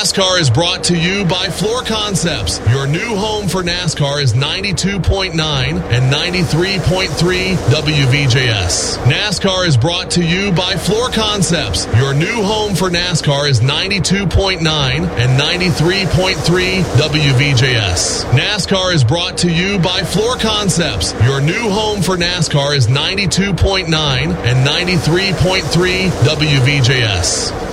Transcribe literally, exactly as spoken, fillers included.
NASCAR is brought to you by Floor Concepts. Your new home for NASCAR is ninety-two point nine and ninety-three point three W V J S. NASCAR is brought to you by Floor Concepts. Your new home for NASCAR is ninety-two point nine and ninety-three point three W V J S. NASCAR is brought to you by Floor Concepts. Your new home for NASCAR is ninety-two point nine and ninety-three point three W V J S.